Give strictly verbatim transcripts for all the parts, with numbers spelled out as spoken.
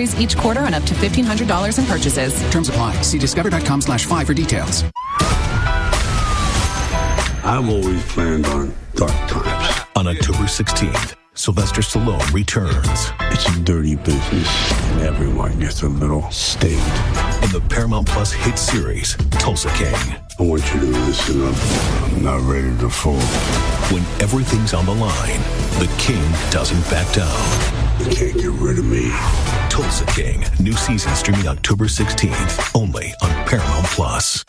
deliveries each quarter and up to fifteen hundred dollars in purchases. Terms apply. See discover.com slash fly for details. I've always planned on dark times. On October sixteenth, Sylvester Stallone returns. It's a dirty business, and everyone gets a little state. In the Paramount Plus hit series, Tulsa King. I want you to listen up. I'm not ready to fold. When everything's on the line, the King doesn't back down. You can't get rid of me. Tulsa King, new season streaming October sixteenth, only on Paramount Plus.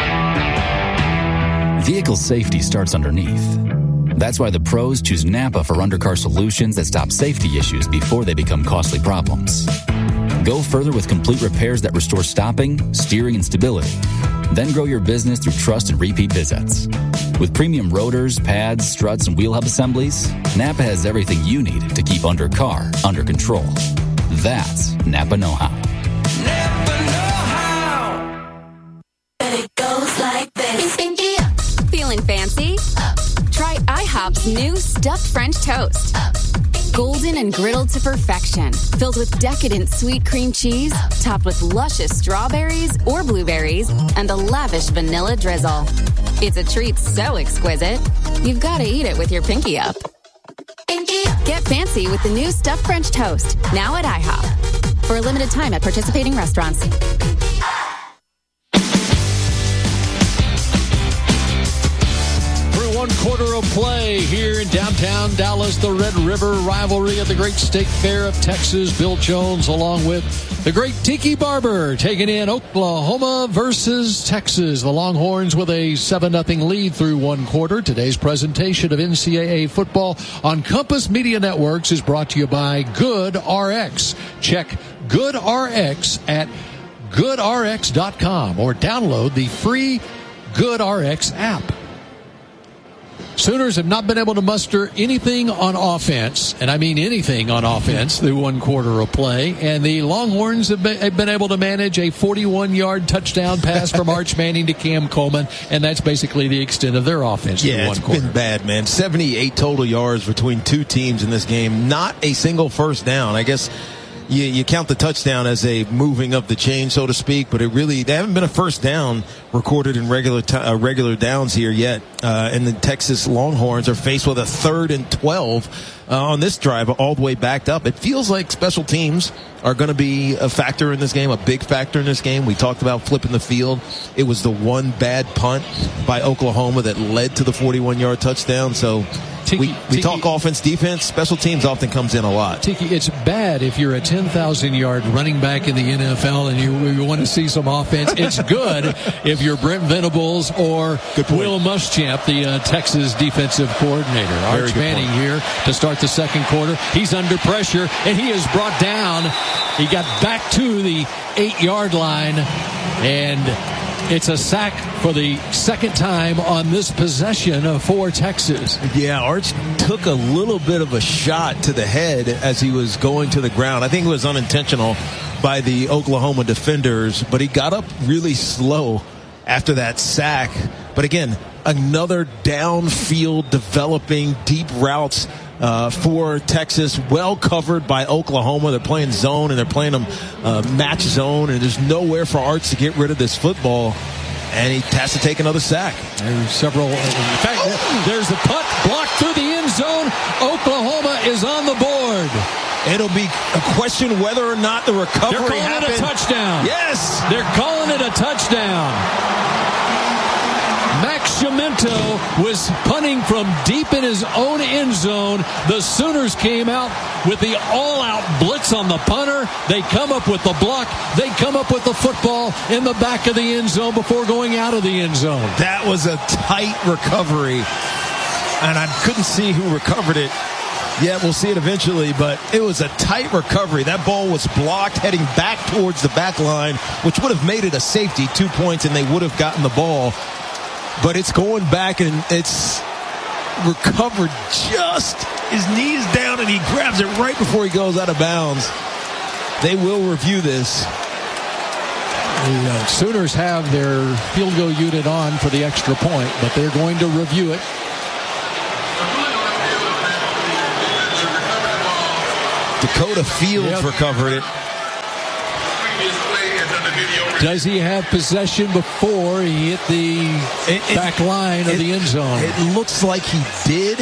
Vehicle safety starts underneath. That's why the pros choose Napa for undercar solutions that stop safety issues before they become costly problems. Go further with complete repairs that restore stopping, steering, and stability. Then grow your business through trust and repeat visits. With premium rotors, pads, struts, and wheel hub assemblies, Napa has everything you need to keep undercar under control. That's Napa know-how. Napa know-how. And it goes like this. Feeling fancy? Try IHOP's new stuffed French toast. Golden and griddled to perfection, filled with decadent sweet cream cheese, topped with luscious strawberries or blueberries, and a lavish vanilla drizzle. It's a treat so exquisite, you've got to eat it with your pinky up. Get fancy with the new stuffed French toast, now at IHOP. For a limited time at participating restaurants. One quarter of play here in downtown Dallas, the Red River rivalry at the Great State Fair of Texas. Bill Jones along with the great Tiki Barber taking in Oklahoma versus Texas. The Longhorns with a seven nothing lead through one quarter. Today's presentation of N C double A football on Compass Media Networks is brought to you by Good R X. Check Good R X at good r x dot com or download the free Good R X app. Sooners have not been able to muster anything on offense, and I mean anything on offense, through one quarter of play. And the Longhorns have been, have been able to manage a forty-one-yard touchdown pass from Arch Manning to Cam Coleman, and that's basically the extent of their offense. Yeah, through one it's quarter. been bad, man. seventy-eight total yards between two teams in this game. Not a single first down. I guess you, you count the touchdown as a moving of the chain, so to speak, but it really, they haven't been a first down recorded in regular t- uh, regular downs here yet. Uh, and the Texas Longhorns are faced with a third and twelve uh, on this drive, all the way backed up. It feels like special teams are going to be a factor in this game, a big factor in this game. We talked about flipping the field. It was the one bad punt by Oklahoma that led to the forty-one-yard touchdown. So Tiki, we, we Tiki, talk offense, defense. Special teams often comes in a lot. Tiki, it's bad if you're a ten thousand yard running back in the N F L and you, you want to see some offense. It's good if you're Brent Venables or Will Muschamp, the uh, Texas defensive coordinator. Arch Manning here to start the second quarter. He's under pressure, and he is brought down. He got back to the eight-yard line, and it's a sack for the second time on this possession for Texas. Yeah, Arch took a little bit of a shot to the head as he was going to the ground. I think it was unintentional by the Oklahoma defenders, but he got up really slow after that sack. But again, another downfield developing deep routes uh, for Texas, well covered by Oklahoma. They're playing zone and they're playing them uh, match zone, and there's nowhere for Arch to get rid of this football. And he has to take another sack. There's several. In fact, there's the punt blocked through the end zone. Oklahoma is on the board. It'll be a question whether or not the recovery They're calling happened. it a touchdown. Yes. They're calling it a touchdown. Max Sciamento was punting from deep in his own end zone. The Sooners came out with the all-out blitz on the punter. They come up with the block. They come up with the football in the back of the end zone before going out of the end zone. That was a tight recovery, and I couldn't see who recovered it. Yeah, we'll see it eventually, but it was a tight recovery. That ball was blocked heading back towards the back line, which would have made it a safety, two points, and they would have gotten the ball. But it's going back, and it's recovered just his knees down, and he grabs it right before he goes out of bounds. They will review this. The uh, Sooners have their field goal unit on for the extra point, but they're going to review it. Dakota Fields yep. recovered it. Does he have possession before he hit the it, it, back line of it, the end zone? It looks like he did,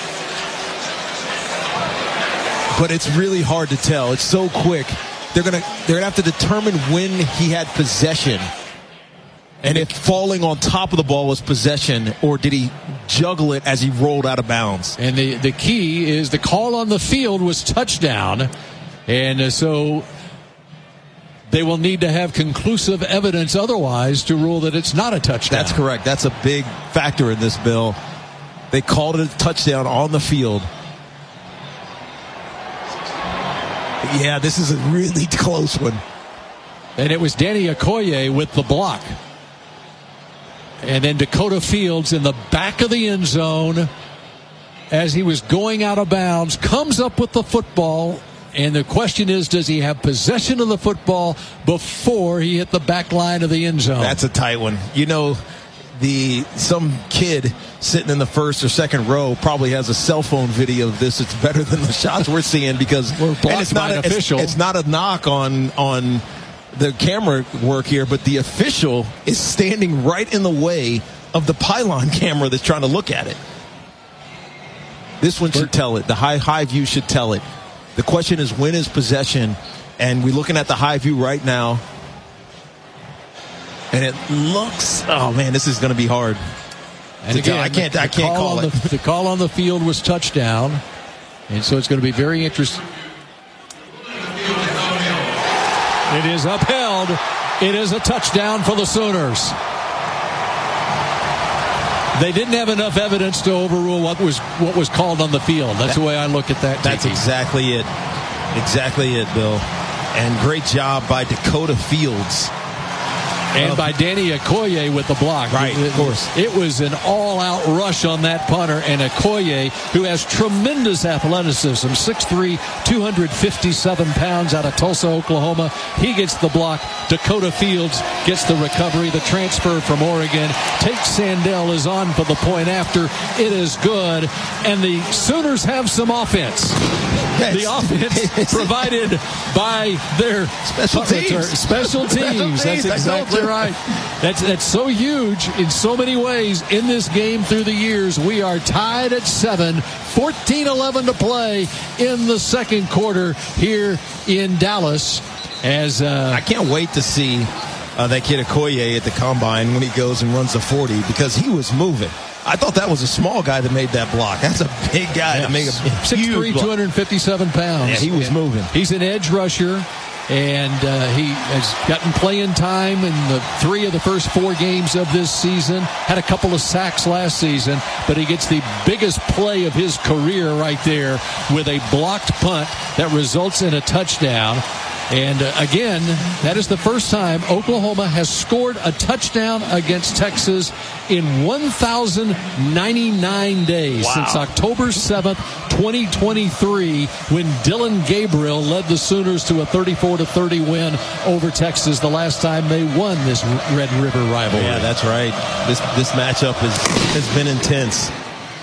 but it's really hard to tell. It's so quick. They're gonna they're gonna have to determine when he had possession, and if falling on top of the ball was possession, or did he juggle it as he rolled out of bounds. And the, the key is the call on the field was touchdown, and uh, so they will need to have conclusive evidence otherwise to rule that it's not a touchdown. That's correct. That's a big factor in this, Bill. They called it a touchdown on the field. Yeah, this is a really close one. And it was Danny Okoye with the block. And then Dakota Fields in the back of the end zone as he was going out of bounds, comes up with the football. And the question is, does he have possession of the football before he hit the back line of the end zone? That's a tight one. You know, the some kid sitting in the first or second row probably has a cell phone video of this. It's better than the shots we're seeing because we're blocked it's by not an a, official. It's, it's not a knock on on the camera work here, but the official is standing right in the way of the pylon camera that's trying to look at it. This one should tell it. The high high view should tell it. The question is, when is possession? And we're looking at the high view right now. And it looks, oh man, this is going to be hard. And again, I can't, I can't call, call it. The, the call on the field was touchdown. And so it's going to be very interesting. It is upheld. It is a touchdown for the Sooners. They didn't have enough evidence to overrule what was what was called on the field. That's the way I look at that. That's Tiki. exactly it. Exactly it, Bill. And great job by Dakota Fields. And by Danny Okoye with the block. Right, it, of course. It was an all-out rush on that punter. And Okoye, who has tremendous athleticism, six three, two hundred fifty-seven pounds out of Tulsa, Oklahoma. He gets the block. Dakota Fields gets the recovery. The transfer from Oregon. Tate Sandell is on for the point after. It is good. And the Sooners have some offense. Yes. The offense provided by their special teams. Special teams. Special teams. That's exactly right. That's that's so huge in so many ways in this game through the years. We are tied at seven, fourteen eleven to play in the second quarter here in Dallas. As uh, I can't wait to see uh, that kid Okoye at the combine when he goes and runs the forty because he was moving. I thought that was a small guy that made that block. That's a big guy yes. to make a six three, block. two hundred fifty-seven pounds. Yeah, he was and moving. He's an edge rusher. And uh, he has gotten playing time in the three of the first four games of this season. Had a couple of sacks last season, but he gets the biggest play of his career right there with a blocked punt that results in a touchdown. And uh, again, that is the first time Oklahoma has scored a touchdown against Texas in one thousand ninety-nine days. Wow. Since October seventh, twenty twenty-three, when Dylan Gabriel led the Sooners to a thirty-four to thirty win over Texas the last time they won this Red River rivalry. Yeah, that's right. This this matchup has, has been intense.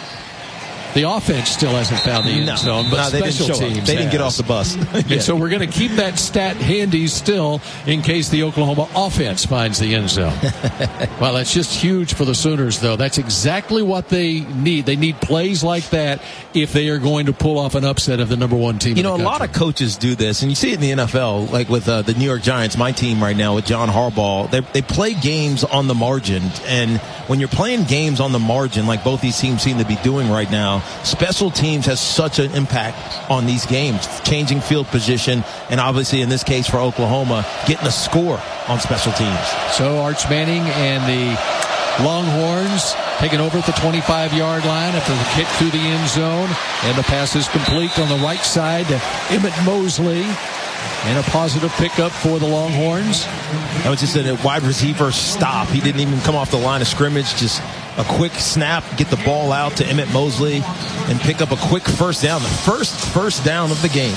The offense still hasn't found the end no, zone, but no, they special didn't show teams up. They didn't has. get off the bus. And so we're going to keep that stat handy still in case the Oklahoma offense finds the end zone. Well, that's just huge for the Sooners, though. That's exactly what they need. They need plays like that if they are going to pull off an upset of the number one team. You know, in the a lot of coaches do this, and you see it in the N F L, like with uh, the New York Giants, my team right now with John Harbaugh. They, they play games on the margin, and when you're playing games on the margin, like both these teams seem to be doing right now, special teams has such an impact on these games, changing field position, and obviously in this case for Oklahoma, getting a score on special teams. So Arch Manning and the Longhorns taking over at the twenty-five-yard line after the kick through the end zone, and the pass is complete on the right side to Emmett Mosley. And a positive pickup for the Longhorns. That was just a wide receiver stop. He didn't even come off the line of scrimmage. Just a quick snap, get the ball out to Emmett Mosley, and pick up a quick first down. The first first down of the game.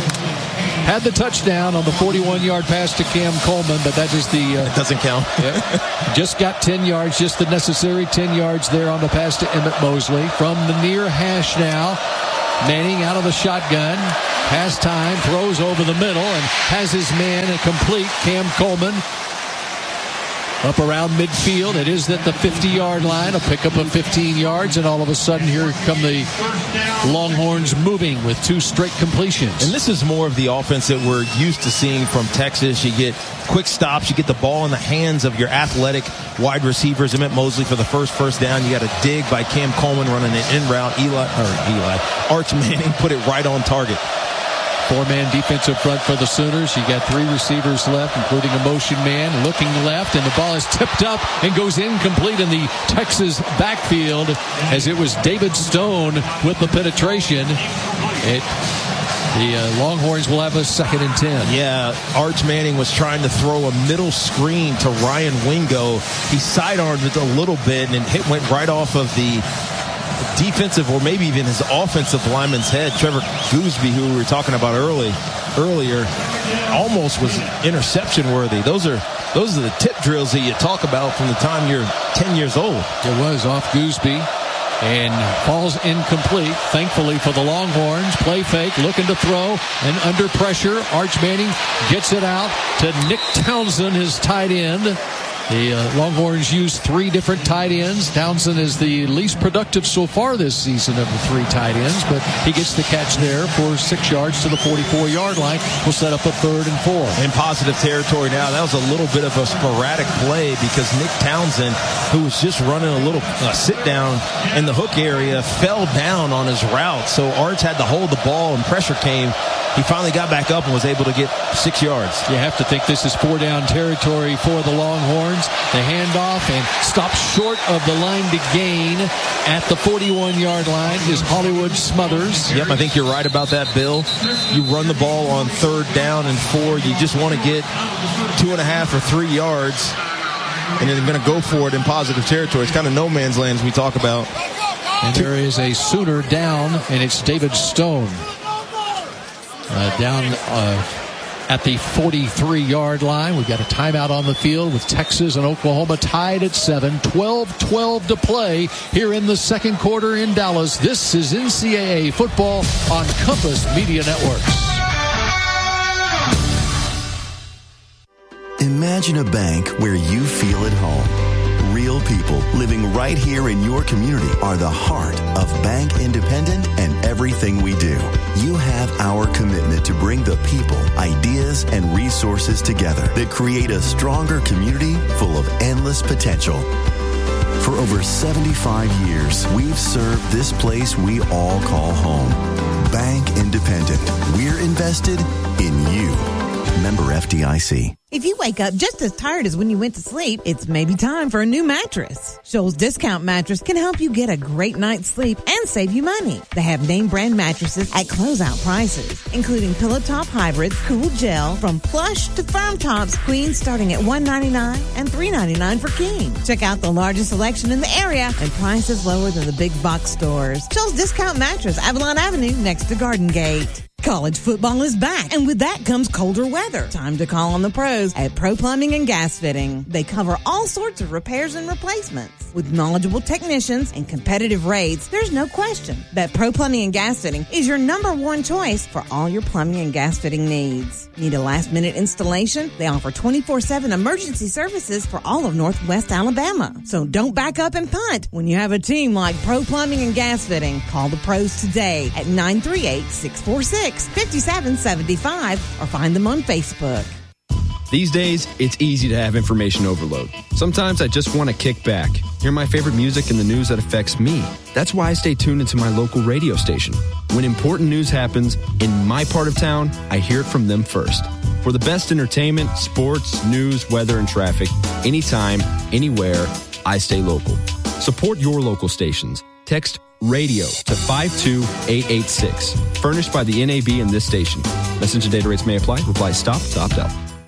Had the touchdown on the forty-one-yard pass to Cam Coleman, but that is the... Uh, it doesn't count. Yeah. Just got ten yards, just the necessary ten yards there on the pass to Emmett Mosley. From the near hash now, Manning out of the shotgun. Has time, throws over the middle, and has his man a complete. Cam Coleman up around midfield. It is at the fifty-yard line. A pickup of fifteen yards, and all of a sudden here come the Longhorns moving with two straight completions. And this is more of the offense that we're used to seeing from Texas. You get quick stops. You get the ball in the hands of your athletic wide receivers. Emmett Mosley for the first first down. You got a dig by Cam Coleman running an in route. Eli, or Eli, Arch Manning put it right on target. Four-man defensive front for the Sooners. You got three receivers left, including a motion man looking left, and the ball is tipped up and goes incomplete in the Texas backfield as it was David Stone with the penetration. It, the uh, Longhorns will have a second and ten. Yeah, Arch Manning was trying to throw a middle screen to Ryan Wingo. He sidearmed it a little bit, and it went right off of the defensive or maybe even his offensive lineman's head. Trevor Gooseby, who we were talking about early, earlier, almost was interception worthy. Those are those are the tip drills that you talk about from the time you're ten years old. It was off Gooseby and falls incomplete. Thankfully for the Longhorns, play fake, looking to throw, and under pressure, Arch Manning gets it out to Nick Townsend, his tight end. The uh, Longhorns use three different tight ends. Townsend is the least productive so far this season of the three tight ends, but he gets the catch there for six yards to the forty-four-yard line. We'll set up a third and four. In positive territory now. That was a little bit of a sporadic play because Nick Townsend, who was just running a little uh, sit-down in the hook area, fell down on his route. So Arch had to hold the ball and pressure came. He finally got back up and was able to get six yards. You have to think this is four-down territory for the Longhorns. The handoff and stopped short of the line to gain at the forty-one-yard line is Hollywood Smothers. Yep, I think you're right about that, Bill. You run the ball on third down and four. You just want to get two and a half or three yards, and then you're going to go for it in positive territory. It's kind of no man's land as we talk about. And there is a Sooner down, and it's David Stone. Uh, down uh, at the forty-three-yard line. We've got a timeout on the field with Texas and Oklahoma tied at seven. twelve twelve to play here in the second quarter in Dallas. This is N C double A football on Compass Media Networks. Imagine a bank where you feel at home. Real people living right here in your community are the heart of Bank Independent and everything we do. You have our commitment to bring the people, ideas, and resources together that create a stronger community full of endless potential. For over seventy-five years, we've served this place we all call home. Bank Independent. We're invested in you. Member F D I C. If you wake up just as tired as when you went to sleep, it's maybe time for a new mattress. Shoals Discount Mattress can help you get a great night's sleep and save you money. They have name brand mattresses at closeout prices, including Pillow Top Hybrids, Cool Gel, from plush to firm tops, queens starting at one hundred ninety-nine dollars and three hundred ninety-nine dollars for king. Check out the largest selection in the area and prices lower than the big box stores. Shoals Discount Mattress, Avalon Avenue, next to Garden Gate. College football is back, and with that comes colder weather. Time to call on the pros at Pro Plumbing and Gas Fitting. They cover all sorts of repairs and replacements. With knowledgeable technicians and competitive rates, there's no question that Pro Plumbing and Gas Fitting is your number one choice for all your plumbing and gas fitting needs. Need a last-minute installation? They offer twenty-four seven emergency services for all of Northwest Alabama. So don't back up and punt when you have a team like Pro Plumbing and Gas Fitting. Call the pros today at nine three eight, six four six, five seven seven five or find them on Facebook. These days, it's easy to have information overload. Sometimes I just want to kick back, hear my favorite music and the news that affects me. That's why I stay tuned into my local radio station. When important news happens in my part of town, I hear it from them first. For the best entertainment, sports, news, weather, and traffic, anytime, anywhere, I stay local. Support your local stations. Text RADIO to five two eight eight six. Furnished by the N A B and this station. Message and data rates may apply. Reply stop to opt out.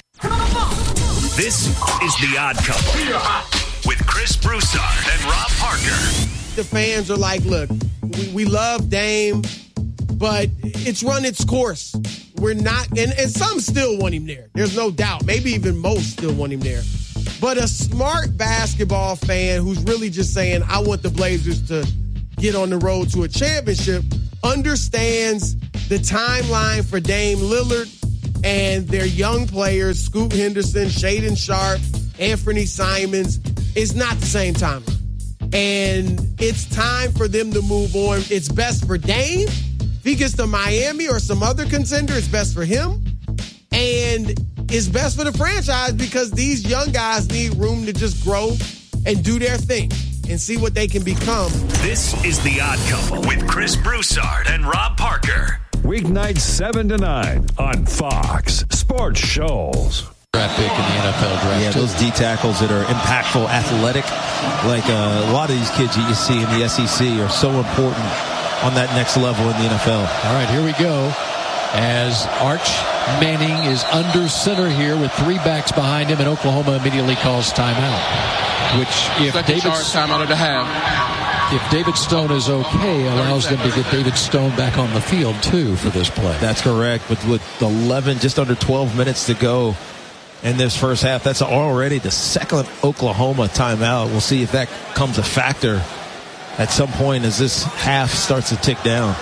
This is The Odd Couple with Chris Broussard and Rob Parker. The fans are like, look, we, we love Dame, but it's run its course. We're not, and, and some still want him there. There's no doubt. Maybe even most still want him there. But a smart basketball fan who's really just saying, I want the Blazers to get on the road to a championship, understands the timeline for Dame Lillard and their young players, Scoot Henderson, Shaedon Sharpe, Anthony Simons, is not the same timeline. And it's time for them to move on. It's best for Dame. If he gets to Miami or some other contender, it's best for him. And it's best for the franchise because these young guys need room to just grow and do their thing and see what they can become. This is The Odd Couple with Chris Broussard and Rob Parker. Weeknights seven to nine on Fox Sports Shows. Draft pick in the N F L draft. Yeah, those D tackles that are impactful, athletic, like uh, a lot of these kids that you see in the S E C are so important on that next level in the N F L. All right, here we go. As Arch Manning is under center here with three backs behind him, and Oklahoma immediately calls timeout. Which, if Second David charge timeout of the half. If David Stone is okay, allows them to get David Stone back on the field too for this play. That's correct. But with eleven, just under twelve minutes to go in this first half, that's already the second Oklahoma timeout. We'll see if that comes a factor at some point as this half starts to tick down.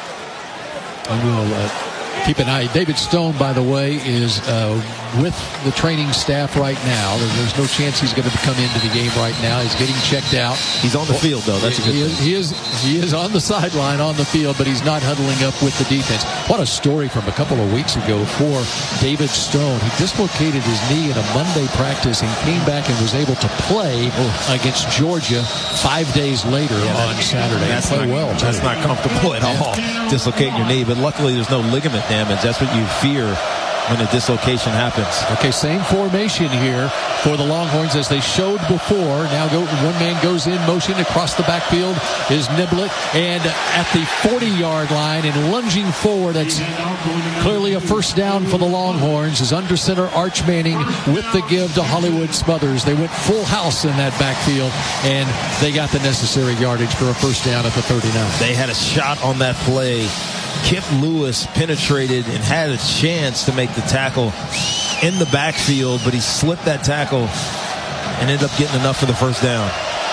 And we'll uh, keep an eye. David Stone, by the way, is uh, with the training staff right now. There's no chance he's going to come into the game right now. He's getting checked out. He's on the field, though. That's a good he thing. Is, he is he is on the sideline on the field, but he's not huddling up with the defense. What a story from a couple of weeks ago for David Stone. He dislocated his knee in a Monday practice and came back and was able to play against Georgia five days later yeah, on Saturday. That's play not, well. That's too. not comfortable at all, dislocating your knee. But luckily, there's no ligament damage. That's what you fear when a dislocation happens. Okay, same formation here for the Longhorns as they showed before. Now go, one man goes in motion across the backfield is Niblett, and at the forty-yard line and lunging forward, that's clearly a first down for the Longhorns, is under center Arch Manning with the give to Hollywood Smothers. They went full house in that backfield, and they got the necessary yardage for a first down at the thirty-nine. They had a shot on that play. Kip Lewis penetrated and had a chance to make the tackle in the backfield, but he slipped that tackle and ended up getting enough for the first down.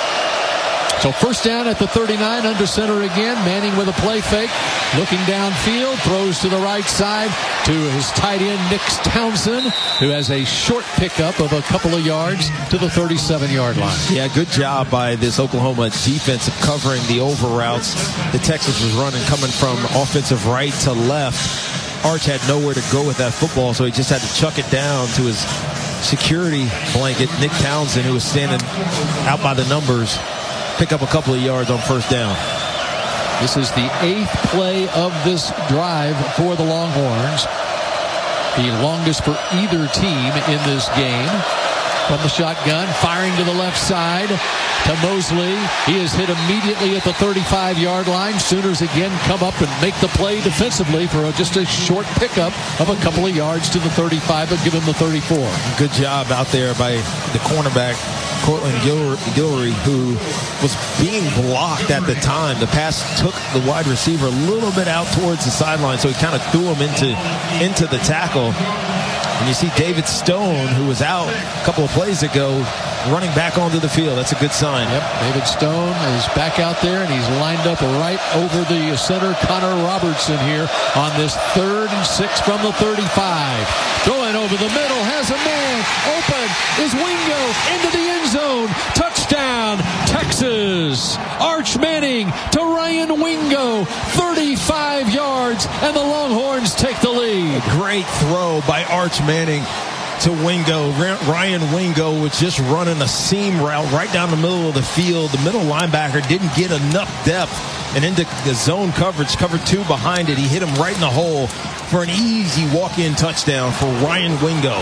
So first down at the thirty-nine, under center again. Manning with a play fake, looking downfield, throws to the right side to his tight end, Nick Townsend, who has a short pickup of a couple of yards to the thirty-seven-yard line. Yeah, good job by this Oklahoma defense of covering the over routes that Texas was running, coming from offensive right to left. Arch had nowhere to go with that football, so he just had to chuck it down to his security blanket, Nick Townsend, who was standing out by the numbers, pick up a couple of yards on first down. This is the eighth play of this drive for the Longhorns. The longest for either team in this game. From the shotgun, firing to the left side to Mosley. He is hit immediately at the thirty-five-yard line. Sooners again come up and make the play defensively for just a short pickup of a couple of yards to the thirty-five, but give him the thirty-four. Good job out there by the cornerback, Cortland Guillory, who was being blocked at the time. The pass took the wide receiver a little bit out towards the sideline, so he kind of threw him into, into the tackle. And you see David Stone, who was out a couple of plays ago, running back onto the field. That's a good sign. Yep, David Stone is back out there, and he's lined up right over the center, Connor Robertson, here on this third and six from the thirty-five. Throwing over the middle, has a man open, is Wingo into the end zone. Touchdown, Texas. Arch Manning to Ryan Wingo, thirty-five yards, and the Longhorns take the lead. A great throw by Arch Manning to Wingo. Ryan Wingo was just running a seam route right down the middle of the field. The middle linebacker didn't get enough depth and into the zone coverage, cover two behind it. He hit him right in the hole for an easy walk-in touchdown for Ryan Wingo.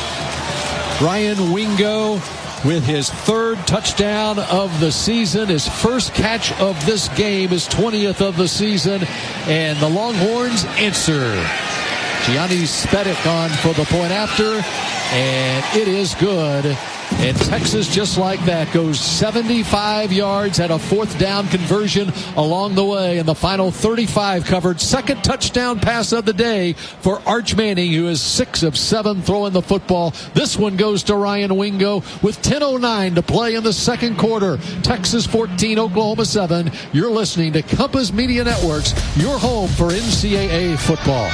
Ryan Wingo with his third touchdown of the season, his first catch of this game, his twentieth of the season, and the Longhorns answer. Gianni Spedic on for the point after, and it is good And Texas, just like that, goes seventy-five yards, had a fourth down conversion along the way. And the final thirty-five covered. Second touchdown pass of the day for Arch Manning, who is six of seven throwing the football. This one goes to Ryan Wingo with ten oh nine to play in the second quarter. Texas fourteen, Oklahoma seven. You're listening to Compass Media Networks, your home for N C double A football.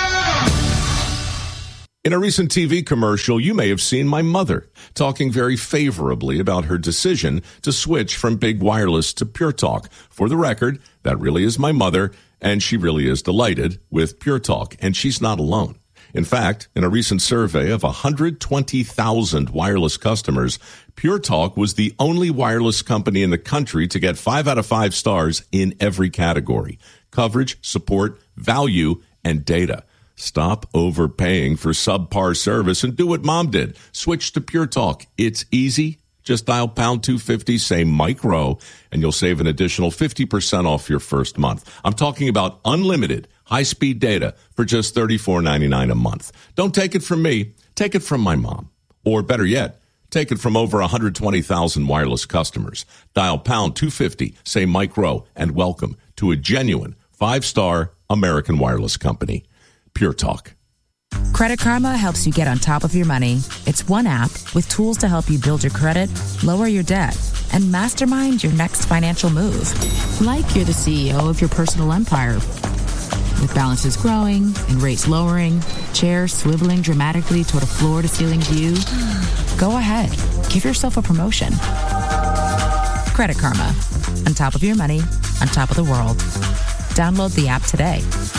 In a recent T V commercial, you may have seen my mother talking very favorably about her decision to switch from Big Wireless to Pure Talk. For the record, that really is my mother, and she really is delighted with Pure Talk, and she's not alone. In fact, in a recent survey of one hundred twenty thousand wireless customers, Pure Talk was the only wireless company in the country to get five out of five stars in every category: coverage, support, value, and data. Stop overpaying for subpar service and do what Mom did. Switch to Pure Talk. It's easy. Just dial pound two fifty, say Mike Rowe, and you'll save an additional fifty percent off your first month. I'm talking about unlimited high-speed data for just thirty-four ninety-nine a month. Don't take it from me. Take it from my mom. Or better yet, take it from over one hundred twenty thousand wireless customers. Dial pound two fifty, say Mike Rowe, and welcome to a genuine five-star American wireless company. Pure Talk. Credit Karma helps you get on top of your money. It's one app with tools to help you build your credit, lower your debt, and mastermind your next financial move. Like you're the C E O of your personal empire. With balances growing and rates lowering, chairs swiveling dramatically toward a floor-to-ceiling view, go ahead. Give yourself a promotion. Credit Karma. On top of your money, on top of the world. Download the app today.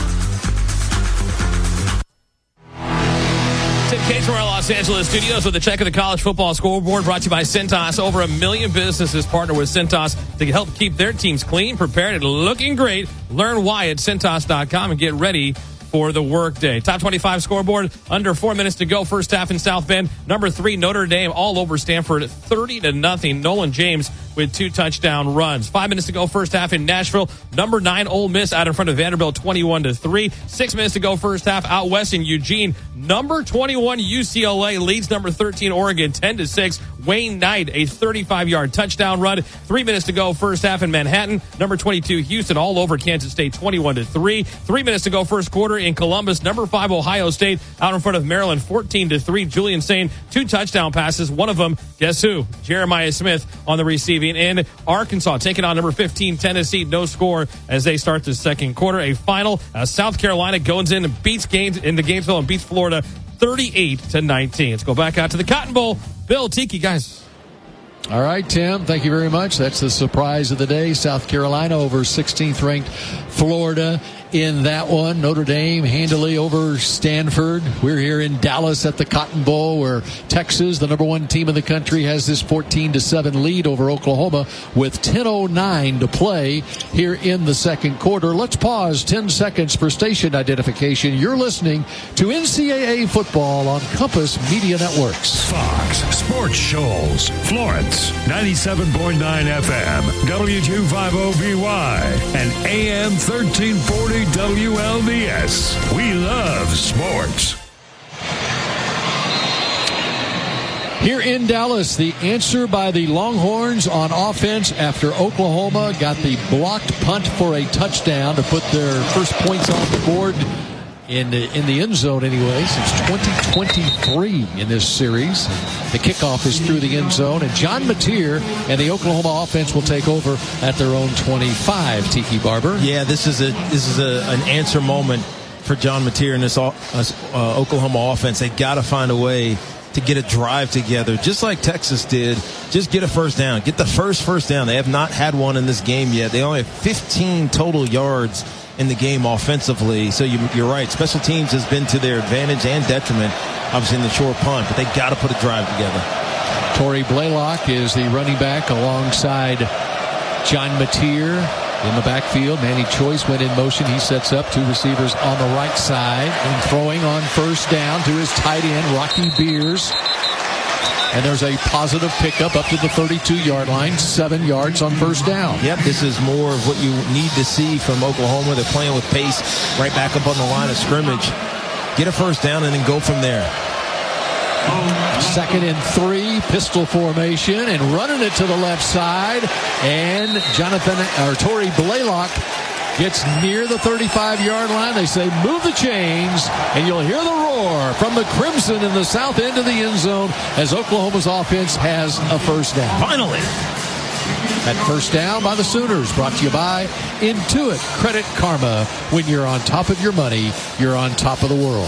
Tim Cates from our Los Angeles studios with a check of the college football scoreboard brought to you by Cintas. Over a million businesses partner with Cintas to help keep their teams clean, prepared, and looking great. Learn why at Cintas dot com and get ready for the workday. Top twenty-five scoreboard, under four minutes to go. First half in South Bend. Number three, Notre Dame, all over Stanford, thirty to nothing. Nolan James with two touchdown runs. Five minutes to go, first half in Nashville. Number nine, Ole Miss out in front of Vanderbilt, twenty-one to three. Six minutes to go, first half out west in Eugene. Number twenty-one, U C L A leads number thirteen, Oregon, ten to six. Wayne Knight, a thirty-five-yard touchdown run. Three minutes to go, first half in Manhattan. Number twenty-two, Houston, all over Kansas State, twenty-one to three. Three minutes to go, first quarter in Columbus. Number five, Ohio State, out in front of Maryland, fourteen to three. Julian Sain, two touchdown passes. One of them, guess who? Jeremiah Smith on the receiving end. Arkansas taking on number fifteen, Tennessee. No score as they start the second quarter. A final, uh, South Carolina goes in and beats Gaines into Gainesville and beats Florida thirty-eight to nineteen. Let's go back out to the Cotton Bowl. Bill, Tiki, guys. All right, Tim, thank you very much. That's the surprise of the day. South Carolina over sixteenth ranked Florida in that one. Notre Dame handily over Stanford. We're here in Dallas at the Cotton Bowl, where Texas, the number one team in the country, has this fourteen to seven lead over Oklahoma with ten oh nine to play here in the second quarter. Let's pause ten seconds for station identification. You're listening to N C double A football on Compass Media Networks. Fox Sports Shoals, Florence, ninety-seven point nine F M, W two fifty B Y, and A M thirteen forty W L D S. We love sports. Here in Dallas, the answer by the Longhorns on offense after Oklahoma got the blocked punt for a touchdown to put their first points on the board in the, in the end zone anyway since twenty twenty-three in this series. The kickoff is through the end zone, and John Mateer and the Oklahoma offense will take over at their own twenty-five. Tiki Barber. Yeah, this is a this is a, an answer moment for John Mateer and this uh, uh, Oklahoma offense. They got to find a way to get a drive together, just like Texas did. Just get a first down. Get the first first down. They have not had one in this game yet. They only have fifteen total yards in the game offensively. So you, you're right. Special teams has been to their advantage and detriment, obviously, in the short punt. But they got to put a drive together. Torrey Blaylock is the running back alongside John Mateer in the backfield. Manny Choice went in motion. He sets up two receivers on the right side and throwing on first down to his tight end, Rocky Beers. And there's a positive pickup up to the thirty-two-yard line, seven yards on first down. Yep, this is more of what you need to see from Oklahoma. They're playing with pace right back up on the line of scrimmage. Get a first down and then go from there. Second and three, pistol formation, and running it to the left side. And Jonathan, or Tory Blaylock, gets near the thirty-five-yard line. They say, move the chains, and you'll hear the roar from the Crimson in the south end of the end zone as Oklahoma's offense has a first down. Finally. That first down by the Sooners, brought to you by Intuit Credit Karma. When you're on top of your money, you're on top of the world.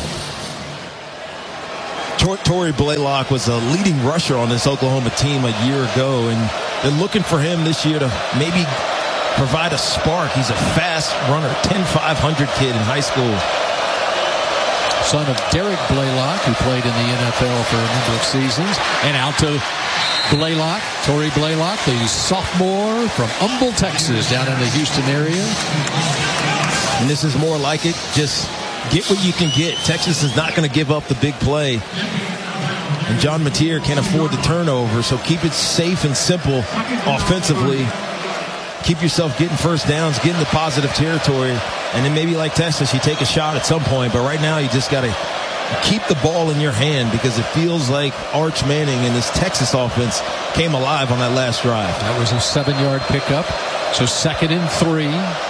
Tory Blaylock was a leading rusher on this Oklahoma team a year ago, and they're looking for him this year to maybe provide a spark. He's a fast runner, ten five hundred kid in high school. Son of Derek Blaylock, who played in the N F L for a number of seasons. And out to Blaylock, Tory Blaylock, the sophomore from Humble, Texas, down in the Houston area. And this is more like it. Just get what you can get. Texas is not going to give up the big play. And John Mateer can't afford the turnover, so keep it safe and simple offensively. Keep yourself getting first downs, get into positive territory, and then maybe like Texas, you take a shot at some point. But right now, you just got to keep the ball in your hand because it feels like Arch Manning and this Texas offense came alive on that last drive. That was a seven-yard pickup. So second and three.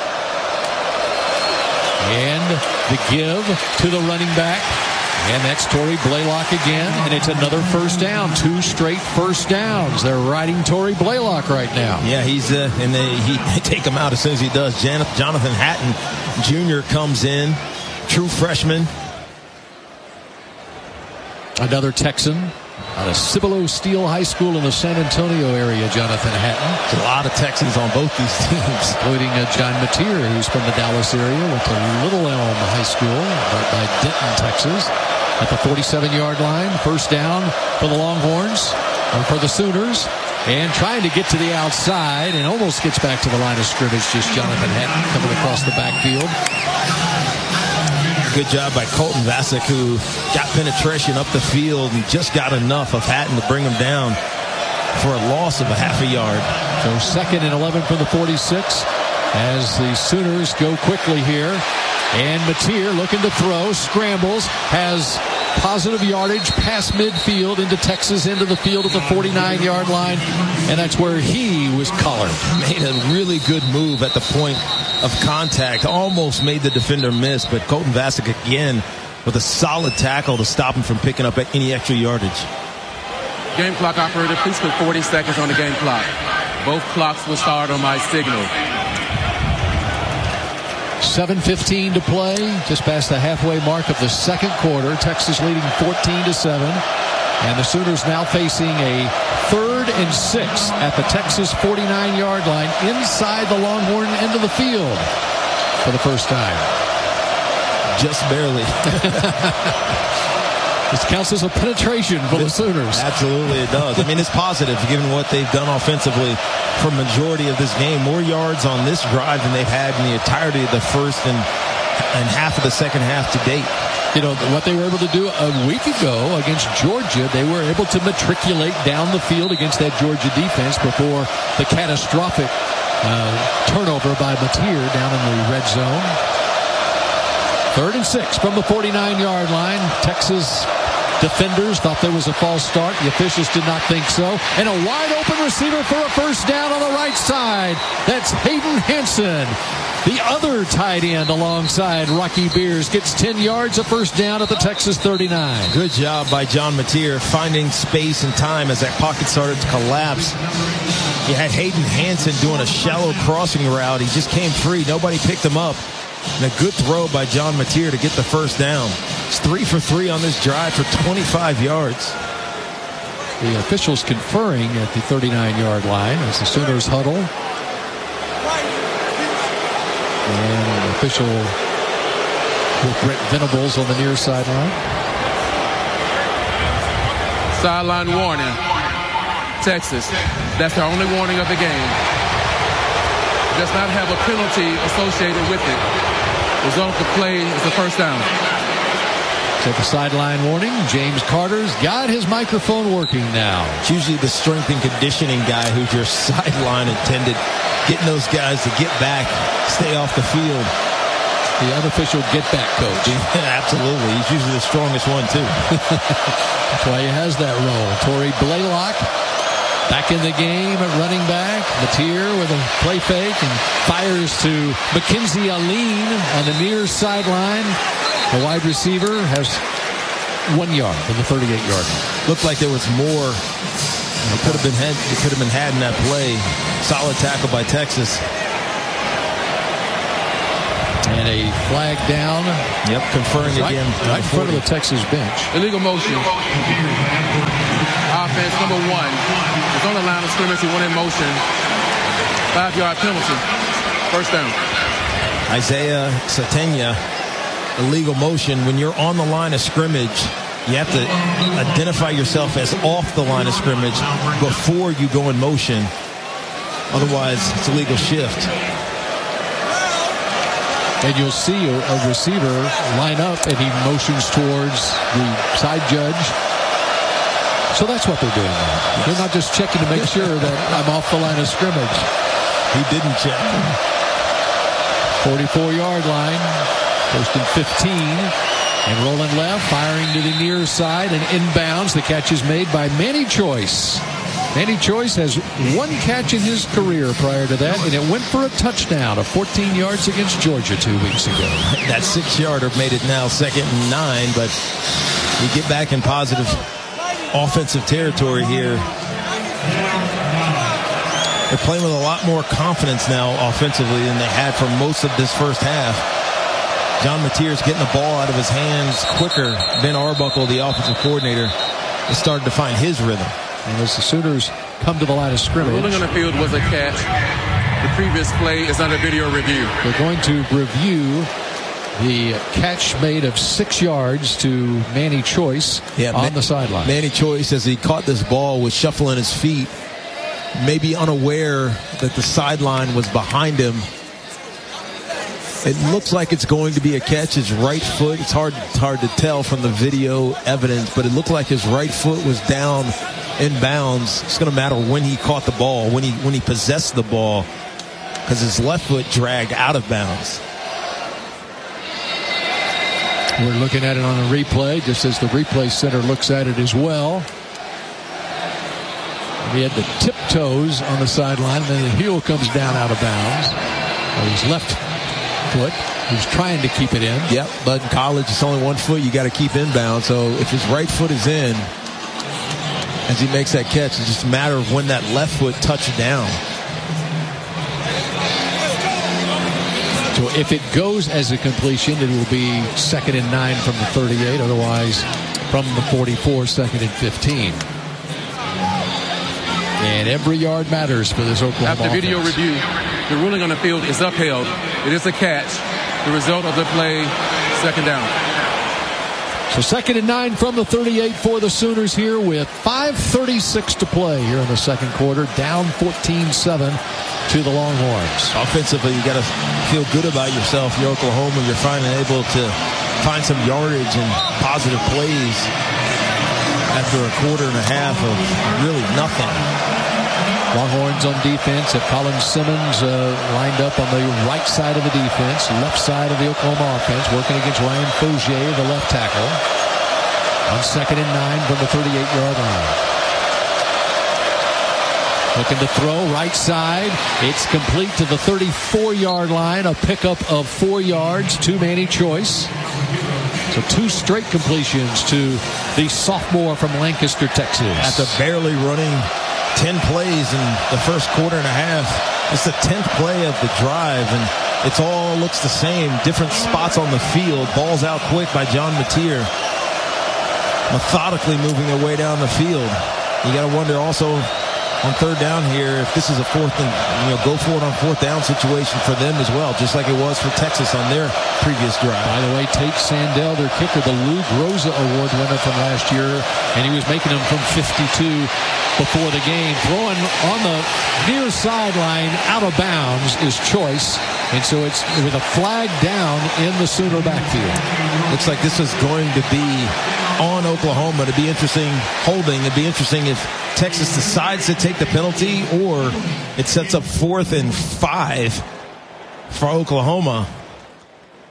And the give to the running back. And that's Tory Blaylock again. And it's another first down. Two straight first downs. They're riding Tory Blaylock right now. Yeah, he's uh, and they, he, they take him out as soon as he does. Jan- Jonathan Hatton Junior comes in. True freshman. Another Texan out of Cibolo Steel High School in the San Antonio area, Jonathan Hatton. There's a lot of Texans on both these teams. Including uh, John Mateer, who's from the Dallas area, went to Little Elm High School, right by Denton, Texas. At the forty-seven-yard line, first down for the Longhorns, or for the Sooners. And trying to get to the outside, and almost gets back to the line of scrimmage, just Jonathan Hatton coming across the backfield. Good job by Colton Vasek, who got penetration up the field and just got enough of Hatton to bring him down for a loss of a half a yard. So second and eleven from the forty-six as the Sooners go quickly here. And Mateer looking to throw, scrambles, has positive yardage past midfield into Texas, into the field at the forty-nine-yard line, and that's where he was collared. Made a really good move at the point of contact, almost made the defender miss, but Colton Vasek again with a solid tackle to stop him from picking up any extra yardage. Game clock operator, please put forty seconds on the game clock. Both clocks will start on my signal. seven fifteen to play, just past the halfway mark of the second quarter. Texas leading fourteen to seven. And the Sooners now facing a third and six at the Texas forty-nine-yard line inside the Longhorn end of the field for the first time. Just barely. This counts as a penetration for the Sooners. Absolutely it does. I mean, it's positive given what they've done offensively for majority of this game. More yards on this drive than they've had in the entirety of the first and, and half of the second half to date. You know, what they were able to do a week ago against Georgia, they were able to matriculate down the field against that Georgia defense before the catastrophic uh, turnover by Mateer down in the red zone. Third and six from the forty-nine-yard line. Texas defenders thought there was a false start. The officials did not think so. And a wide-open receiver for a first down on the right side. That's Hayden Hansen. The other tight end alongside Rocky Beers gets ten yards of first down at the Texas thirty-nine. Good job by John Mateer finding space and time as that pocket started to collapse. You had Hayden Hansen doing a shallow crossing route. He just came free. Nobody picked him up. And a good throw by John Mateer to get the first down. It's three for three on this drive for twenty-five yards. The officials conferring at the thirty-nine-yard line as the Sooners huddle. And an official with Brett Venables on the near sideline. Sideline warning. Texas. That's the only warning of the game. Does not have a penalty associated with it. Result of the play is the first down. So the sideline warning. James Carter's got his microphone working now. It's usually the strength and conditioning guy who's your sideline attendant, getting those guys to get back, stay off the field. the unofficial get-back coach. Yeah, absolutely. He's usually the strongest one, too. That's why he has that role. Torrey Blaylock back in the game at running back. Mateer with a play fake and fires to Mackenzie Aline on the near sideline. The wide receiver has one yard from the thirty-eight-yard line. Looked like there was more. It could have been had, it could have been had in that play. Solid tackle by Texas. And a flag down. Yep, conferring right, again. Right in front of the Texas bench. Illegal motion. Offense number one. It's on the line of scrimmage. He went in motion. Five-yard penalty. First down. Isaiah Satenya. Illegal motion. When you're on the line of scrimmage, you have to identify yourself as off the line of scrimmage before you go in motion. Otherwise, it's a legal shift. And you'll see a, a receiver line up, and he motions towards the side judge. So that's what they're doing now. Yes. They're not just checking to make sure that I'm off the line of scrimmage. He didn't check. forty-four-yard line. First and fifteen. And rolling left, firing to the near side, and inbounds. The catch is made by Manny Choice. Manny Choice has one catch in his career prior to that, and it went for a touchdown of fourteen yards against Georgia two weeks ago. That six-yarder made it now second and nine, but we get back in positive offensive territory here. They're playing with a lot more confidence now offensively than they had for most of this first half. John Mateer's getting the ball out of his hands quicker. Ben Arbuckle, the offensive coordinator, has started to find his rhythm. And as the Sooners come to the line of scrimmage. The ruling on the field was a catch. The previous play is under video review. They're going to review the catch made of six yards to Manny Choice yeah, on Man- the sideline. Manny Choice, as he caught this ball, was shuffling his feet, maybe unaware that the sideline was behind him. It looks like it's going to be a catch. His right foot, it's hard, it's hard to tell from the video evidence, but it looked like his right foot was down in bounds. It's going to matter when he caught the ball, when he when he possessed the ball, because his left foot dragged out of bounds. We're looking at it on a replay, just as the replay center looks at it as well. He had the tiptoes on the sideline, and then the heel comes down out of bounds. Well, his left foot. He was trying to keep it in. Yep, but in college, it's only one foot you got to keep inbound. So if his right foot is in, as he makes that catch, it's just a matter of when that left foot touched down. So if it goes as a completion, it will be second and nine from the thirty-eight. Otherwise, from the forty-four, second and fifteen. And every yard matters for this Oklahoma After video offense. review, the ruling on the field is upheld. It is a catch. The result of the play, second down. So second and nine from the thirty-eight for the Sooners here with five thirty-six to play here in the second quarter. Down fourteen seven to the Longhorns. Offensively, you got to feel good about yourself. You're Oklahoma. You're finally able to find some yardage and positive plays after a quarter and a half of really nothing. Longhorns on defense have Colin Simmons uh, lined up on the right side of the defense, left side of the Oklahoma offense, working against Ryan Faugier, the left tackle, on second and nine from the thirty-eight-yard line. Looking to throw right side. It's complete to the thirty-four-yard line, a pickup of four yards to Manny Choice. So two straight completions to the sophomore from Lancaster, Texas. After barely running ten plays in the first quarter and a half, it's the tenth play of the drive, and it's all looks the same. Different spots on the field. Balls out quick by John Mateer. Methodically moving their way down the field. You got to wonder also on third down here if this is a fourth and, you know, go for it on fourth down situation for them as well, just like it was for Texas on their previous drive. By the way, Tate Sandell, their kicker, the Lou Groza Award winner from last year, and he was making them from fifty-two before the game. Throwing on the near sideline out of bounds is Choice, and so it's with a flag down in the Sooner backfield. Looks like this is going to be on Oklahoma. It'd be interesting holding. It'd be interesting if Texas decides to take the penalty, or it sets up fourth and five for Oklahoma.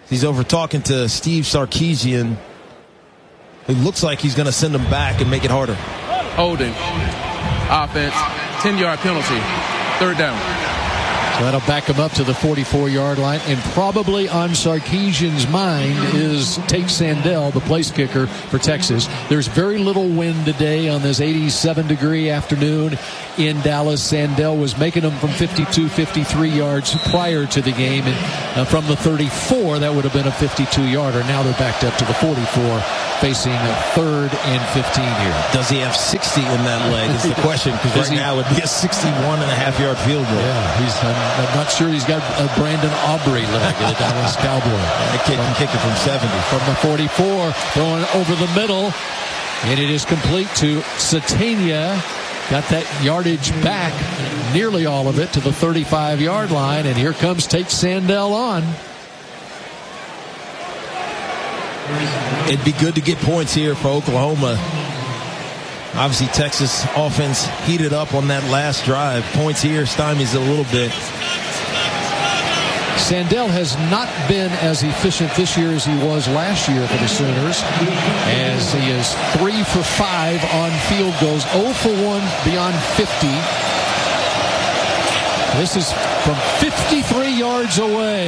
He's over talking to Steve Sarkisian. It looks like he's going to send him back and make it harder. Holding. Offense. ten-yard penalty. Third down. So that'll back him up to the forty-four-yard line. And probably on Sarkisian's mind is Tate Sandell, the place kicker for Texas. There's very little wind today on this eighty-seven degree afternoon in Dallas. Sandell was making them from fifty-two, fifty-three yards prior to the game. And uh, from the thirty-four, that would have been a fifty-two-yarder. Now they're backed up to the forty-four, facing a third and fifteen here. Does he have sixty in that leg is the question, because right he, now it would be a sixty-one and a half yard field goal. Yeah, he's, I'm, I'm not sure he's got a Brandon Aubrey leg, the Dallas Cowboy. The kid can kick it from seventy. From the forty-four, throwing over the middle, and it is complete to Satania. Got that yardage back, nearly all of it, to the thirty-five-yard line, and here comes Tate Sandell on. It'd be good to get points here for Oklahoma. Obviously, Texas offense heated up on that last drive. Points here stymies a little bit. Sandell has not been as efficient this year as he was last year for the Sooners, as he is three for five on field goals, zero for one beyond fifty. This is from fifty-three yards away.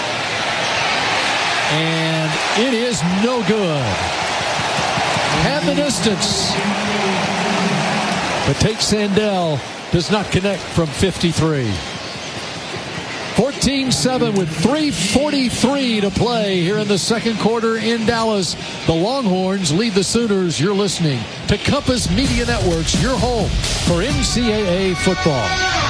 And it is no good. Have the distance. But Tate Sandell does not connect from fifty-three. fourteen seven with three forty-three to play here in the second quarter in Dallas. The Longhorns lead the Sooners. You're listening to Compass Media Networks, your home for N C double A football.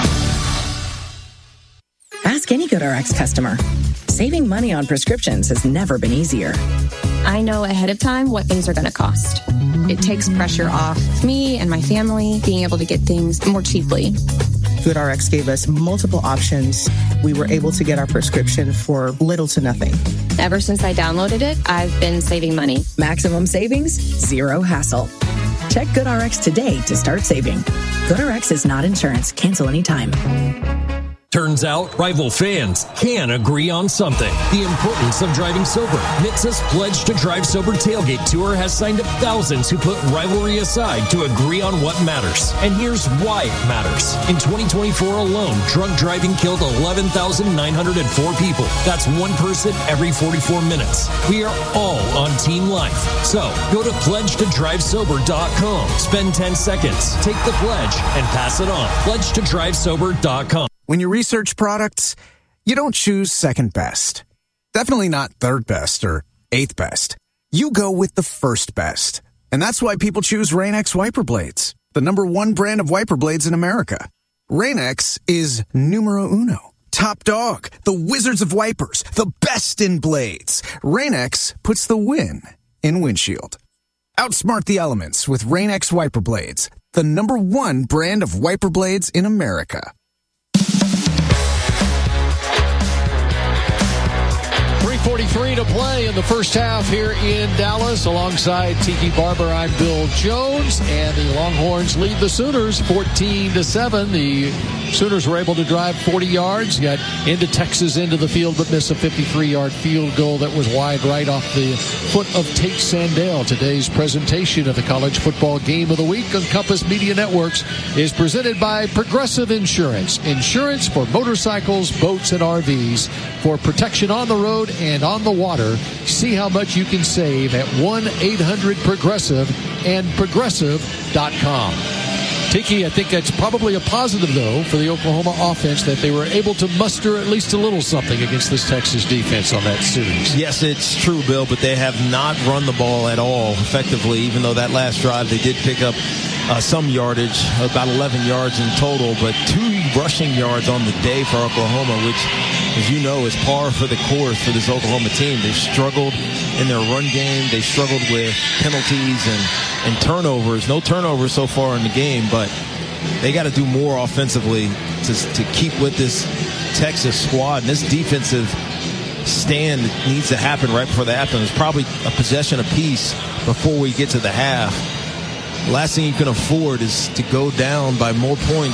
Ask any GoodRx customer. Saving money on prescriptions has never been easier. I know ahead of time what things are going to cost. It takes pressure off me and my family being able to get things more cheaply. GoodRx gave us multiple options. We were able to get our prescription for little to nothing. Ever since I downloaded it, I've been saving money. Maximum savings, zero hassle. Check GoodRx today to start saving. GoodRx is not insurance. Cancel anytime. Turns out, rival fans can agree on something. The importance of driving sober. N H T S A's Pledge to Drive Sober Tailgate Tour has signed up thousands who put rivalry aside to agree on what matters. And here's why it matters. In twenty twenty-four alone, drunk driving killed eleven thousand nine hundred four people. That's one person every forty-four minutes. We are all on Team Life. So, go to pledge to drive sober dot com. Spend ten seconds, take the pledge, and pass it on. pledge to drive sober dot com. When you research products, you don't choose second best. Definitely not third best or eighth best. You go with the first best. And that's why people choose Rain-X wiper blades, the number one brand of wiper blades in America. Rain-X is numero uno. Top dog, the wizards of wipers, the best in blades. Rain-X puts the win in windshield. Outsmart the elements with Rain-X wiper blades, the number one brand of wiper blades in America. three forty-three to play in the first half here in Dallas. Alongside Tiki Barber, I'm Bill Jones, and the Longhorns lead the Sooners fourteen to seven. The Sooners were able to drive forty yards, got into Texas into the field, but missed a fifty-three-yard field goal that was wide right off the foot of Tate Sandell. Today's presentation of the College Football Game of the Week on Compass Media Networks is presented by Progressive Insurance. Insurance for motorcycles, boats, and R Vs for protection on the road and on the water. See how much you can save at one eight hundred progressive and progressive dot com. Tiki, I think that's probably a positive, though, for the Oklahoma offense, that they were able to muster at least a little something against this Texas defense on that series. Yes, it's true, Bill, but they have not run the ball at all effectively, even though that last drive they did pick up uh, some yardage, about eleven yards in total, but two rushing yards on the day for Oklahoma, which, as you know, is par for the course for this Oklahoma team. They've struggled in their run game. They struggled with penalties and, and turnovers. No turnovers so far in the game, but they got to do more offensively to, to keep with this Texas squad. And this defensive stand needs to happen right before the half. There's probably a possession apiece before we get to the half. The last thing you can afford is to go down by more points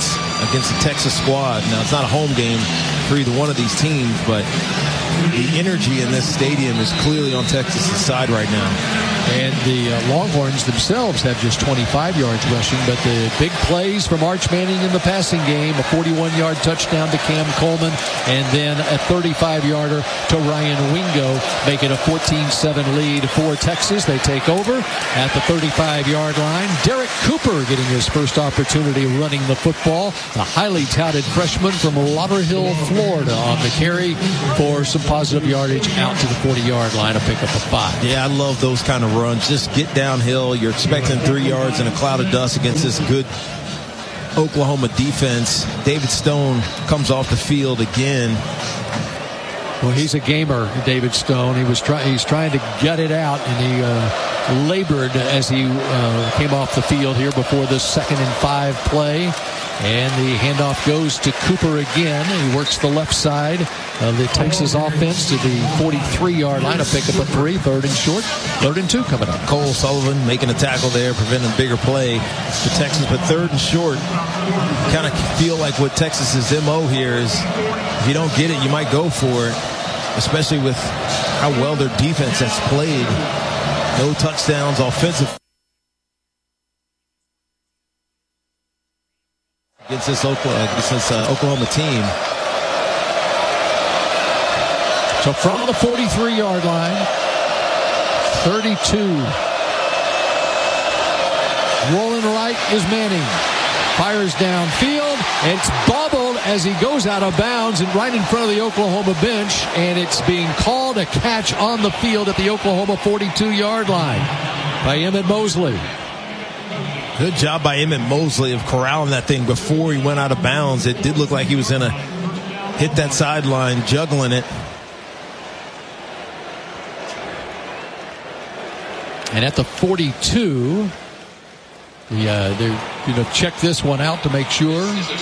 against the Texas squad. Now, it's not a home game for either one of these teams, but the energy in this stadium is clearly on Texas' side right now. And the uh, Longhorns themselves have just twenty-five yards rushing, but the big plays from Arch Manning in the passing game, a forty-one-yard touchdown to Cam Coleman, and then a thirty-five-yarder to Ryan Wingo, making a fourteen seven lead for Texas. They take over at the thirty-five-yard line. Derek Cooper getting his first opportunity running the football. The highly touted freshman from Lauderhill, Florida, on the carry for some positive yardage out to the forty-yard line, a pickup of five. Yeah, I love those kind of runs. Just get downhill. You're expecting three yards in a cloud of dust against this good Oklahoma defense. David Stone comes off the field again. Well, he's a gamer, David Stone. He was try- he's trying to gut it out, and he uh, labored as he uh, came off the field here before this second and five play. And the handoff goes to Cooper again. He works the left side of the Texas offense to the forty-three-yard line. A pickup of three, third and short, third and two coming up. Cole Sullivan making a tackle there, preventing a bigger play for Texas. But third and short, kind of feel like what Texas's M O here is, if you don't get it, you might go for it, especially with how well their defense has played. No touchdowns offensive. Against this Oklahoma, against this, uh, Oklahoma team. So from the forty-three-yard line, thirty-two. Rolling right is Manning. Fires downfield. It's bobbled as he goes out of bounds and right in front of the Oklahoma bench. And it's being called a catch on the field at the Oklahoma forty-two-yard line by Emmett Mosley. Good job by Emmett Mosley of corralling that thing before he went out of bounds. It did look like he was going to hit that sideline, juggling it. And at the forty-two, the, uh, they're going to check this one out to make sure.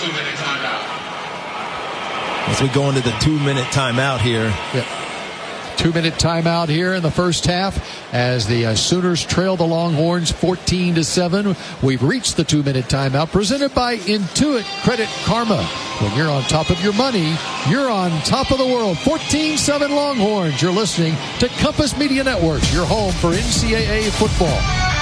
As we go into the two-minute timeout here. Yep. Two-minute timeout here in the first half as the uh, Sooners trail the Longhorns fourteen to seven. We've reached the two-minute timeout presented by Intuit Credit Karma. When you're on top of your money, you're on top of the world. fourteen seven Longhorns. You're listening to Compass Media Networks, your home for N C double A football.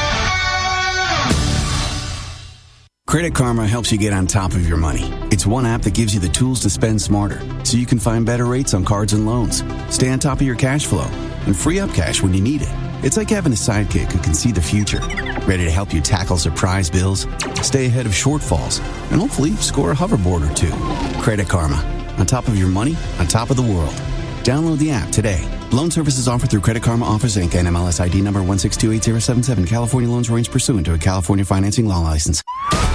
Credit Karma helps you get on top of your money. It's one app that gives you the tools to spend smarter, so you can find better rates on cards and loans, stay on top of your cash flow, and free up cash when you need it. It's like having a sidekick who can see the future, ready to help you tackle surprise bills, stay ahead of shortfalls, and hopefully score a hoverboard or two. Credit Karma. On top of your money, on top of the world. Download the app today. Loan services offered through Credit Karma Offers Incorporated. N M L S I D number one six two eight zero seven seven. California loans arranged pursuant to a California financing law license.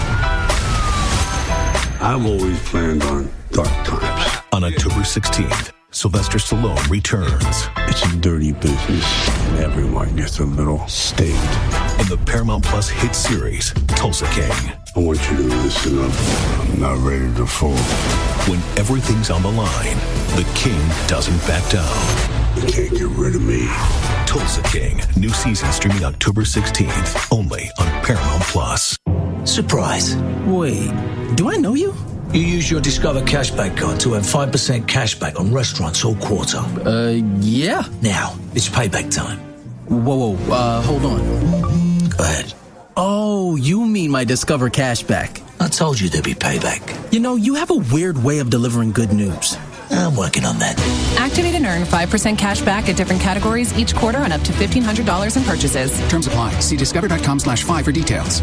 I've always planned on dark times. On October sixteenth, Sylvester Stallone returns. It's a dirty business, and everyone gets a little staked. In the Paramount Plus hit series, Tulsa King. I want you to listen up. I'm not ready to fall. When everything's on the line, the King doesn't back down. You can't get rid of me. Tulsa King, new season streaming October sixteenth, only on Paramount Plus. Surprise. Wait, do I know you? You use your Discover Cashback card to earn five percent cashback on restaurants all quarter. Uh, yeah. Now, it's payback time. Whoa, whoa, uh, hold on. Go ahead. Oh, you mean my Discover Cashback. I told you there'd be payback. You know, you have a weird way of delivering good news. I'm working on that. Activate and earn five percent cash back at different categories each quarter on up to fifteen hundred dollars in purchases. Terms apply. See discover.com slash five for details.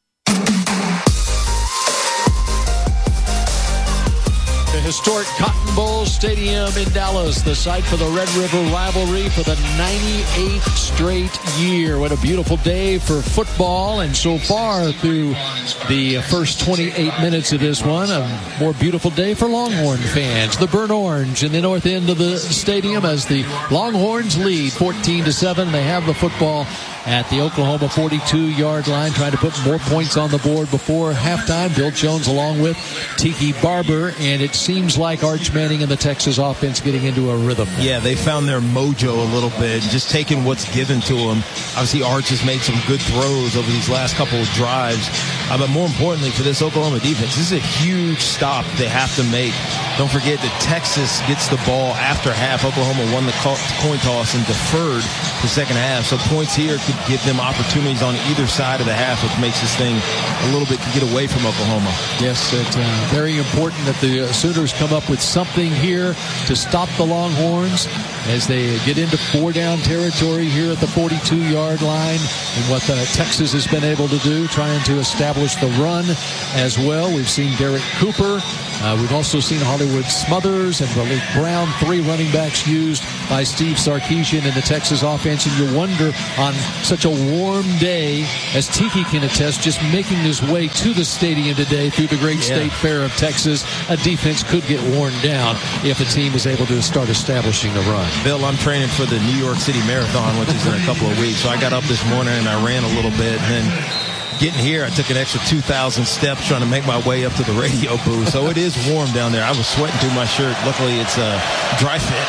The historic Cotton Bowl Stadium in Dallas, the site for the Red River rivalry for the ninety-eighth straight year. What a beautiful day for football, and so far through the first twenty-eight minutes of this one, a more beautiful day for Longhorn fans. The burnt orange in the north end of the stadium as the Longhorns lead fourteen to seven. They have the football at the Oklahoma forty-two-yard line, trying to put more points on the board before halftime. Bill Jones along with Tiki Barber, and it seems like Arch Manning and the Texas offense getting into a rhythm. Yeah, they found their mojo a little bit, just taking what's given to them. Obviously, Arch has made some good throws over these last couple of drives. Uh, but more importantly for this Oklahoma defense, this is a huge stop they have to make. Don't forget that Texas gets the ball after half. Oklahoma won the coin toss and deferred the second half. So points here could give them opportunities on either side of the half, which makes this thing a little bit to get away from Oklahoma. Yes, it's uh, very important that the Sooners come up with something here to stop the Longhorns as they get into four-down territory here at the forty-two-yard line. And what uh, Texas has been able to do, trying to establish the run as well. We've seen Derek Cooper. Uh, we've also seen Hollywood Smothers and Malik Brown, three running backs used by Steve Sarkisian in the Texas offense. And you wonder on such a warm day, as Tiki can attest, just making his way to the stadium today through the great Yeah. state fair of Texas, a defense could get worn down if a team is able to start establishing the run. Bill, I'm training for the New York City Marathon, which is in a couple of weeks. So I got up this morning and I ran a little bit. And then getting here, I took an extra two thousand steps trying to make my way up to the radio booth. So it is warm down there. I was sweating through my shirt. Luckily, it's a dry fit.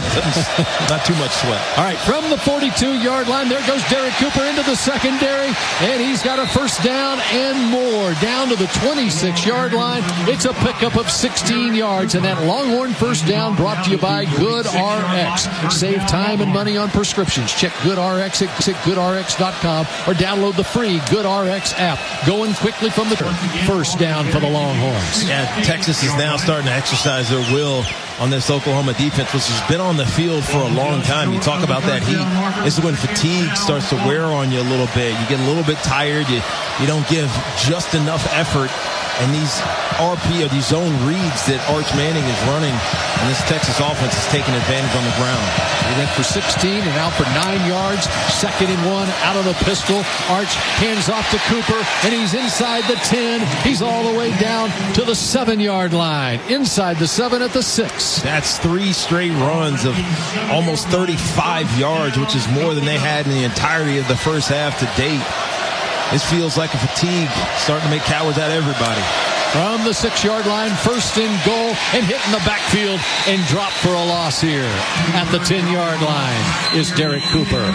Not too much sweat. All right, from the forty-two-yard line, there goes Derek Cooper into the secondary, and he's got a first down and more. Down to the twenty-six-yard line. It's a pickup of sixteen yards, and that Longhorn first down brought to you by Good R X. Save time and money on prescriptions. Check Good R X at good R X dot com or download the free Good R X app. Going quickly from the first down for the Longhorns. Yeah, Texas is now starting to exercise their will on this Oklahoma defense, which has been on the field for a long time. You talk about that heat. This is when fatigue starts to wear on you a little bit. You get a little bit tired. You, you don't give just enough effort. And these R P or these zone reads that Arch Manning is running, and this Texas offense is taking advantage on the ground. He went for sixteen and out for nine yards. Second and one out of the pistol. Arch hands off to Cooper, and he's inside the ten. He's all the way down to the seven-yard line. Inside the seven at the six. That's three straight runs of almost thirty-five yards, which is more than they had in the entirety of the first half to date. This feels like a fatigue starting to make cowards out of everybody. From the six-yard line, first and goal, and hit in the backfield and drop for a loss here. At the ten-yard line is Derek Cooper.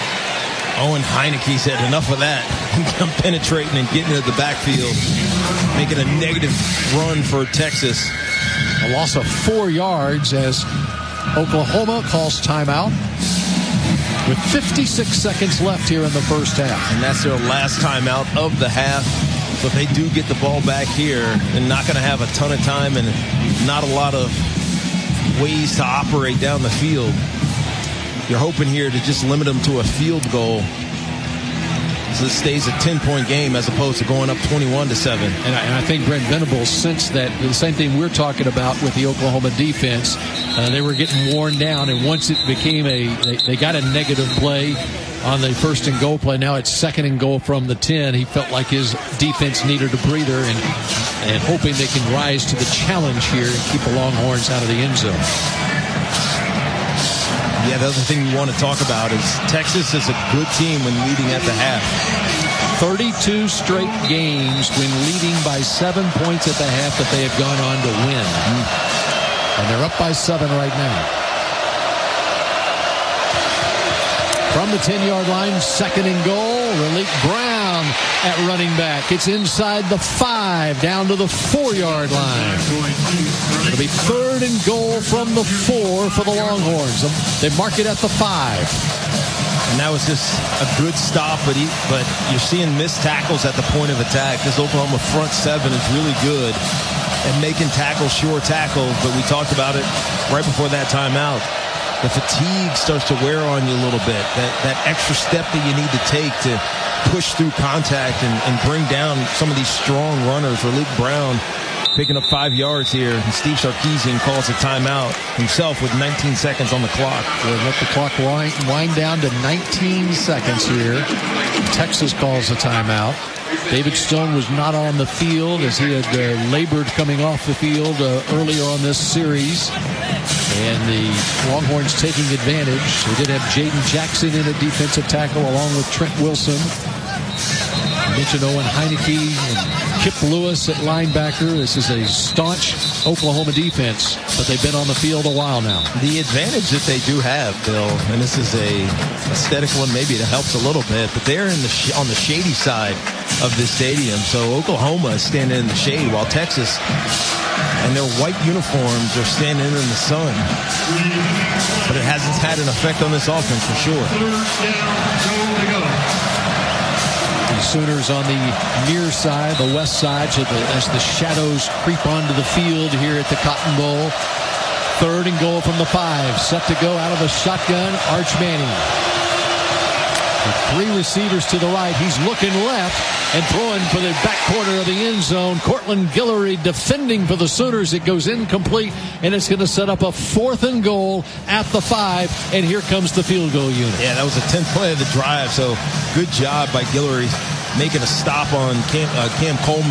Owen Heineke said enough of that. I'm penetrating and getting into the backfield, making a negative run for Texas. A loss of four yards as Oklahoma calls timeout with fifty-six seconds left here in the first half. And that's their last timeout of the half. So if they do get the ball back here, they're not going to have a ton of time and not a lot of ways to operate down the field. You're hoping here to just limit them to a field goal, so this stays a ten-point game as opposed to going up twenty-one to seven. And I, and I think Brent Venables sensed that the same thing we're talking about with the Oklahoma defense. Uh, they were getting worn down, and once it became a they, they got a negative play on the first and goal play. Now it's second and goal from the ten. He felt like his defense needed a breather, and and hoping they can rise to the challenge here and keep the Longhorns out of the end zone. Yeah, the other thing you want to talk about is Texas is a good team when leading at the half. thirty-two straight games when leading by seven points at the half that they have gone on to win. And they're up by seven right now. From the ten-yard line, second and goal. Malik Brown at running back. It's inside the five, down to the four-yard line. It'll be third and goal from the four for the Longhorns. They mark it at the five. And that was just a good stop, but he, but you're seeing missed tackles at the point of attack. This Oklahoma front seven is really good at making tackles, sure tackles, but we talked about it right before that timeout. The fatigue starts to wear on you a little bit. That that extra step that you need to take to push through contact and, and bring down some of these strong runners. Malik Brown picking up five yards here, and Steve Sarkisian calls a timeout himself with nineteen seconds on the clock. We'll let the clock wind, wind down to nineteen seconds here. Texas calls a timeout. David Stone was not on the field as he had uh, labored coming off the field uh, earlier on this series. And the Longhorns taking advantage. They did have Jaden Jackson in at defensive tackle along with Trent Wilson. I mentioned Owen Heineke and Kip Lewis at linebacker. This is a staunch Oklahoma defense, but they've been on the field a while now. The advantage that they do have, Bill, and this is a aesthetic one maybe that helps a little bit, but they're in the sh- on the shady side of this stadium. So Oklahoma is standing in the shade while Texas and their white uniforms are standing in the sun. But it hasn't had an effect on this offense for sure. The Sooners on the near side, the west side, so the, as the shadows creep onto the field here at the Cotton Bowl. Third and goal from the five. Set to go out of the shotgun, Arch Manning. With three receivers to the right. He's looking left and throwing for the back corner of the end zone. Cortland Guillory defending for the Sooners. It goes incomplete, and it's going to set up a fourth and goal at the five. And here comes the field goal unit. Yeah, that was the tenth play of the drive, so good job by Guillory making a stop on Cam, uh, Cam Coleman